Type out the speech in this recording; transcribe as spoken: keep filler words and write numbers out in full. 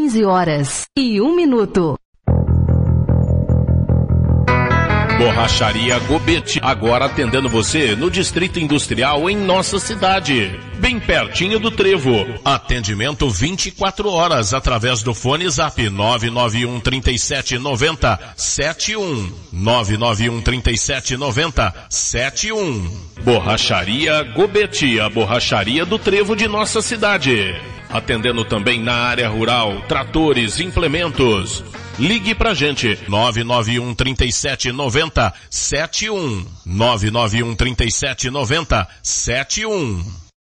quinze horas e um minuto. Borracharia Gobete, agora atendendo você no Distrito Industrial em nossa cidade, bem pertinho do Trevo. Atendimento vinte e quatro horas através do fone Zap nove nove um, três sete nove zero, sete um, nove nove um, três sete nove zero, sete um. Borracharia Gobete, a borracharia do Trevo de nossa cidade. Atendendo também na área rural, tratores, implementos. Ligue pra gente, nove nove um, três sete nove zero, sete um, nove nove um, três sete nove zero, sete um.